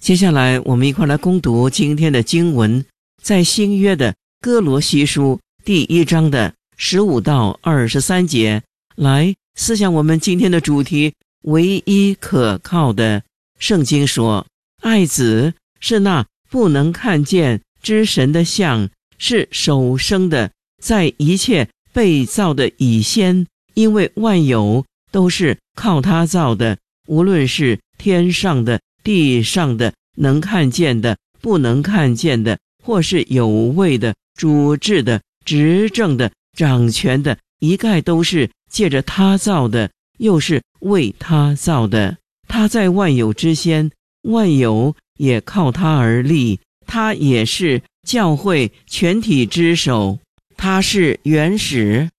接下来我们一块来攻读今天的经文，在新约的哥罗西书第1章的15到23节，来思想我们今天的主题，唯一可靠的。圣经说，爱子是那不能看见之神的像，是首生的，在一切被造的以先，因为万有都是靠他造的，无论是天上的、地上的，能看见的、不能看见的，或是有位的、主治的、执政的、掌权的，一概都是借着他造的，又是为他造的。他在万有之先，万有也靠他而立，他也是教会全体之首。他是原始，